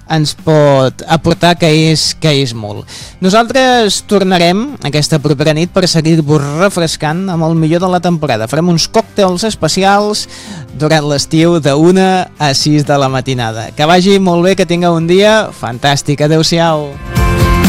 ens pot aportar, que és molt. Nosaltres tornarem aquesta propera nit per seguir-vos refrescant amb el millor de la temporada. Farem uns còctels especials durant l'estiu de 1 a 6 de la matinada. Que vagi molt bé, que tingueu un dia fantàstic. Adéu-siau.